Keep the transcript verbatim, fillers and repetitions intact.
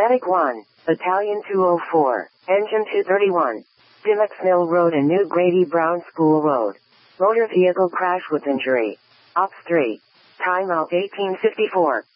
Medic one, Battalion two oh four, Engine two thirty-one. Dymocks Mill Road and New Grady Brown School Road. Motor vehicle crash with injury. Ops three. Timeout eighteen fifty-four.